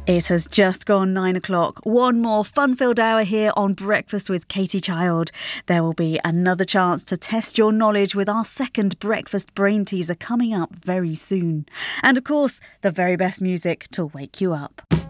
It has just gone 9 o'clock. One more fun-filled hour here on Breakfast with Katie Child. There will be another chance to test your knowledge with our second breakfast brain teaser coming up very soon. And of course, the very best music to wake you up.